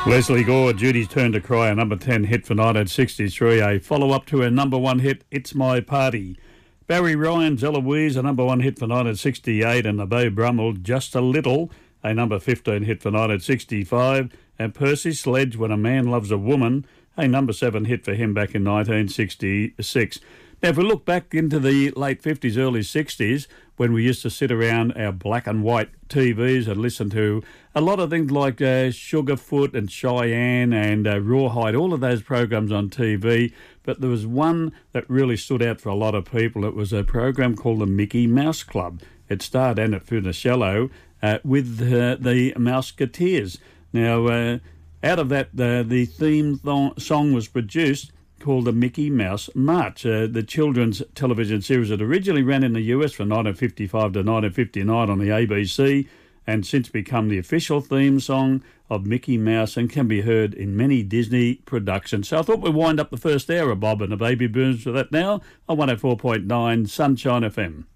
Leslie Gore, Judy's Turn to Cry, a number 10 hit for 1963, a follow-up to her number one hit, It's My Party. Barry Ryan's Eloise, a number one hit for 1968, and the Beau Brummel, Just a Little, a number 15 hit for 1965, and Percy Sledge, When a Man Loves a Woman, a number 7 hit for him back in 1966. Now, if we look back into the late 50s, early 60s, when we used to sit around our black and white TVs and listen to a lot of things like Sugarfoot and Cheyenne and Rawhide, all of those programs on TV, but there was one that really stood out for a lot of people. It was a program called the Mickey Mouse Club. It starred Anna Funicello with the Mouseketeers. Now, out of that, the theme song was produced called the Mickey Mouse March, the children's television series that originally ran in the US from 1955 to 1959 on the ABC, and since become the official theme song of Mickey Mouse and can be heard in many Disney productions. So I thought we'd wind up the first hour of Bob and the Baby Boomers with that now on 104.9 Sunshine FM.